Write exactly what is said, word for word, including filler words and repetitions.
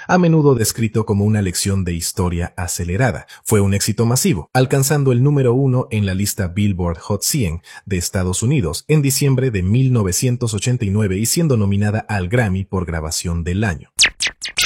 a menudo descrito como una lección de historia acelerada. Fue un éxito masivo, alcanzando el número uno en la lista Billboard Hot cien de Estados Unidos en diciembre de mil novecientos ochenta y nueve y siendo nominada al Grammy por grabación del año.